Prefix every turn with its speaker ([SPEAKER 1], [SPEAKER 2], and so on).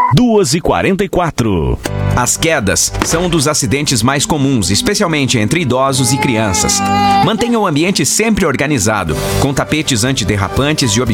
[SPEAKER 1] 2h44.
[SPEAKER 2] As quedas são um dos acidentes mais comuns, especialmente entre idosos e crianças. Mantenha o ambiente sempre organizado, com tapetes antiderrapantes e objetos